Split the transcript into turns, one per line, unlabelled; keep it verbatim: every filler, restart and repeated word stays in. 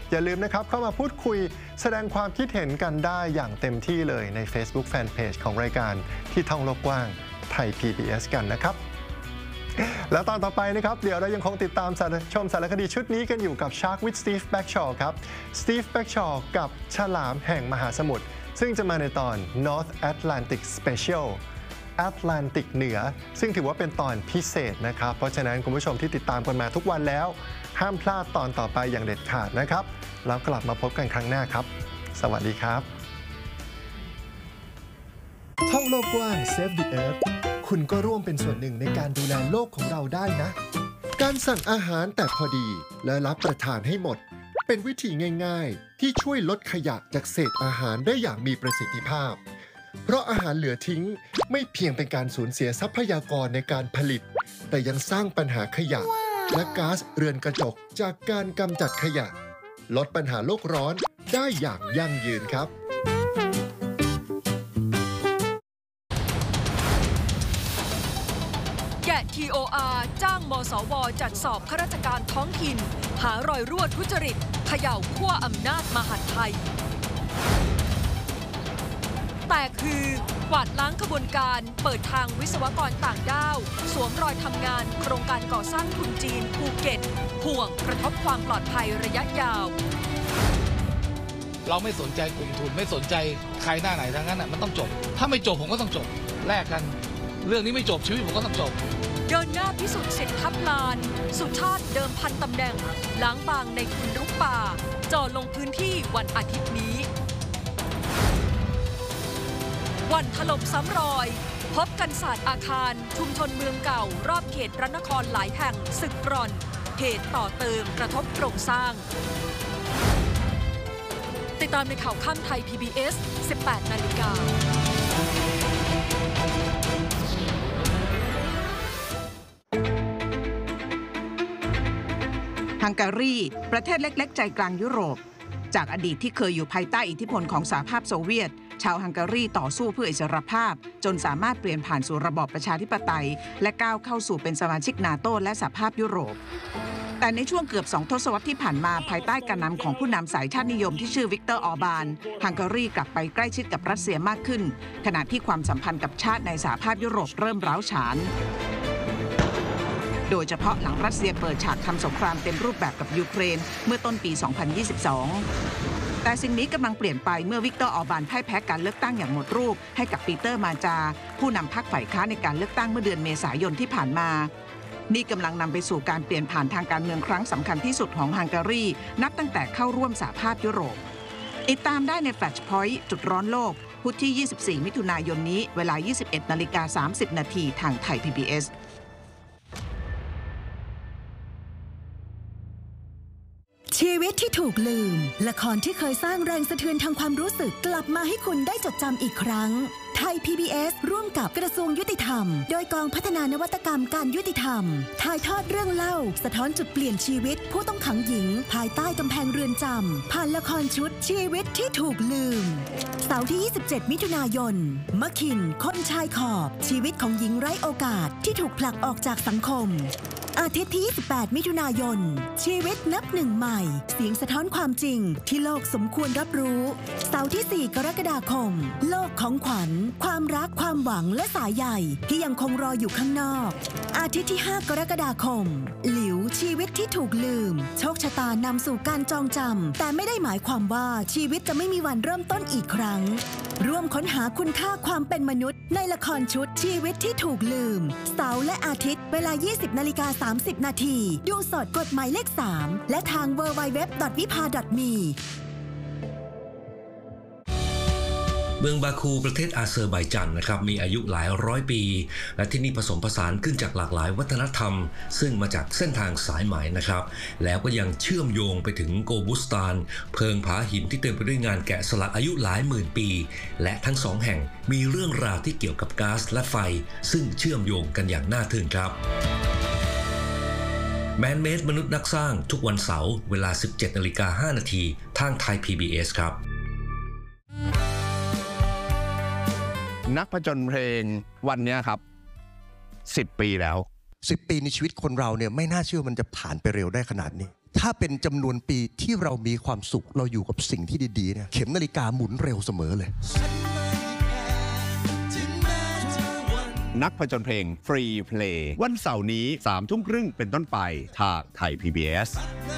อย่าลืมนะครับเข้ามาพูดคุยแสดงความคิดเห็นกันได้อย่างเต็มที่เลยใน Facebook Fanpage ของรายการที่ท่องโลกกว้างไทย พี บี เอส กันนะครับแล้วตอนต่อไปนะครับเดี๋ยวเรายังคงติดตามชมสารคดีชุดนี้กันอยู่กับ Shark with Steve Bagshaw ครับ Steve Bagshaw กับฉลามแห่งมหาสมุทรซึ่งจะมาในตอน North Atlantic Special แอตแลนติกเหนือซึ่งถือว่าเป็นตอนพิเศษนะครับเพราะฉะนั้นคุณผู้ชมที่ติดตามกันมาทุกวันแล้วห้ามพลาดตอนต่อไปอย่างเด็ดขาดนะครับแล้วกลับมาพบกันครั้งหน้าครับสวัสดีครับท่องโลกกว้าง Save the Earth คุณก็ร่วมเป็นส่วนหนึ่งในการดูแลโลกของเราได้นะการสั่งอาหารแต่พอดีและรับประทานให้หมดเป็นวิธีง่ายๆที่ช่วยลดขยะจากเศษอาหารได้อย่างมีประสิทธิภาพเพราะอาหารเหลือทิ้งไม่เพียงเป็นการสูญเสียทรัพยากรในการผลิตแต่ยังสร้างปัญหาขยะและก๊าซเรือนกระจกจากการกำจัดขยะลดปัญหาโลกร้อนได้อย่างยั่งยืนครับ
แกะ ที โอ อาร์ จ้างมสว.จัดสอบข้าราชการท้องถิ่นหารอยรั่วทุจริตเขย่าขั้วอำนาจมหาดไทยแต่คือกวาดล้างขบวนการเปิดทางวิศวกรต่างด้าวสวมรอยทำงานโครงการก่อสร้างทุนจีนภูเก็ตห่วงกระทบความปลอดภัยระยะยาว
เราไม่สนใจกลุ่มทุนไม่สนใจใครหน้าไหนทั้งนั้นมันต้องจบถ้าไม่จบผมก็ต้องจบแลกกันเรื่องนี้ไม่จบชีวิตผมก็ต้องจบ
เดินหน้าพิสูจน์สิทธิ์ทับลานสุชาติเดิมพันตำแหน่งล้างบางในทุนรุกป่าจ่อลงพื้นที่วันอาทิตย์นี้วันถล่มซ้ำรอยพบกันศาสตร์อาคารชุมชนเมืองเก่ารอบเขตพระนครหลายแห่งสึกกร่อนเหตุต่อเติมกระทบโครงสร้างติดตามในข่าวค่ำไทย พี บี เอส สิบแปดนาฬิกา
ฮังการีประเทศเล็กๆใจกลางยุโรปจากอดีตที่เคยอยู่ภายใต้อิทธิพลของสหภาพโซเวียตชาวฮังการีต่อสู้เพื่ออิสรภาพจนสามารถเปลี่ยนผ่านสู่ระบอบประชาธิปไตยและก้าวเข้าสู่เป็นสมาชิกนาโตและสหภาพยุโรปแต่ในช่วงเกือบสองทศวรรษที่ผ่านมาภายใต้การนำของผู้นำสายชาตินิยมที่ชื่อวิกเตอร์ออร์บานฮังการีกลับไปใกล้ชิดกับรัสเซียมากขึ้นขณะที่ความสัมพันธ์กับชาติในสหภาพยุโรปเริ่มร้าวฉานโดยเฉพาะหลังรัสเซียเปิดฉากทำสงครามเต็มรูปแบบกับยูเครนเมื่อต้นปี สองพันยี่สิบสอง แต่สิ่งนี้กำลังเปลี่ยนไปเมื่อวิกเตอร์ออร์บานพ่ายแพ้การเลือกตั้งอย่างหมดรูปให้กับปีเตอร์มาจาผู้นำพรรคฝ่ายค้านในการเลือกตั้งเมื่อเดือนเมษายนที่ผ่านมานี่กำลังนำไปสู่การเปลี่ยนผ่านทางการเมืองครั้งสำคัญที่สุดของฮังการีนับตั้งแต่เข้าร่วมสหภาพยุโรปติดตามได้ใน Flash Point จุดร้อนโลกพุธที่ยี่สิบสี่มิถุนายนนี้เวลา ยี่สิบเอ็ดนาฬิกาสามสิบนาทีทางไทย พี บี เอส
ชีวิตที่ถูกลืมละครที่เคยสร้างแรงสะเทือนทางความรู้สึกกลับมาให้คุณได้จดจำอีกครั้งไทย พี บี เอส ร่วมกับกระทรวงยุติธรรมโดยกองพัฒนานวัตกรรมการยุติธรรมถ่ายทอดเรื่องเล่าสะท้อนจุดเปลี่ยนชีวิตผู้ต้องขังหญิงภายใต้กำแพงเรือนจำผ่านละครชุดชีวิตที่ถูกลืมเสาร์ที่ยี่สิบเจ็ดมิถุนายนมะขินคนชายขอบชีวิตของหญิงไร้โอกาสที่ถูกผลักออกจากสังคมอาทิตย์ที่ยี่สิบแปดมิถุนายนชีวิตนับหนึ่งใหม่เสียงสะท้อนความจริงที่โลกสมควรรับรู้เสาร์ที่สี่กรกฎาคมโลกของขวัญความรักความหวังและสายใยที่ยังคงรออยู่ข้างนอกอาทิตย์ที่ห้ากรกฎาคมหลิวชีวิตที่ถูกลืมโชคชะตานำสู่การจองจำแต่ไม่ได้หมายความว่าชีวิตจะไม่มีวันเริ่มต้นอีกครั้งร่วมค้นหาคุณค่าความเป็นมนุษย์ในละครชุดชีวิตที่ถูกลืมเสาร์และอาทิตย์เวลา ยี่สิบนาฬิกาสามสิบนาทีดูสดกดหมายเลขสามและทาง ดับเบิลยู ดับเบิลยู ดับเบิลยู ดอท วิภา ดอท มี
เมืองบาคูประเทศอาเซอร์ไบจานนะครับมีอายุหลายร้อยปีและที่นี่ผสมผสานขึ้นจากหลากหลายวัฒนธรรมซึ่งมาจากเส้นทางสายไหมนะครับแล้วก็ยังเชื่อมโยงไปถึงโกบุสตานเพิงผาหินที่เต็มไปด้วยงานแกะสลักอายุหลายหมื่นปีและทั้งสองแห่งมีเรื่องราวที่เกี่ยวกับก๊าซและไฟซึ่งเชื่อมโยงกันอย่างน่าทึ่งครับแมนเมดมนุษย์นักสร้างทุกวันเสาร์เวลา สิบเจ็ดนาฬิกาห้านาทีทางไทย พี บี เอส ครับ
นักผจญเพลงวันนี้ครับสิบปีแล้ว
สิบปีในชีวิตคนเราเนี่ยไม่น่าเชื่อมันจะผ่านไปเร็วได้ขนาดนี้ถ้าเป็นจำนวนปีที่เรามีความสุขเราอยู่กับสิ่งที่ดีๆเนี่ยเข็มนาฬิกาหมุนเร็วเสมอเลย
นักผจญเพลงฟรีเพลย์วันเสาร์นี้สามทุ่มครึ่งเป็นต้นไปทางไทย พี บี เอส